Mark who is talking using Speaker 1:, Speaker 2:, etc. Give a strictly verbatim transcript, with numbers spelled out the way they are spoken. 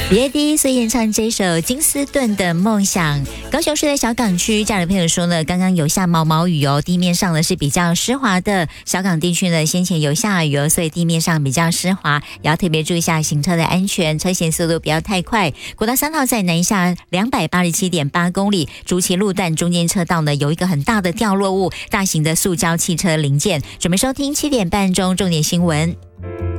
Speaker 1: 别第一岁演唱这首金斯顿的梦想。高雄市的小港区，家人朋友说呢，刚刚有下毛毛雨哦，地面上呢是比较湿滑的。小港地区呢先前有下雨哦，所以地面上比较湿滑，也要特别注意一下行车的安全，车行速度不要太快。国道三号在南下两百八十七点八公里，竹崎路段中间车道呢有一个很大的掉落物，大型的塑胶汽车零件。准备收听七点半钟重点新闻。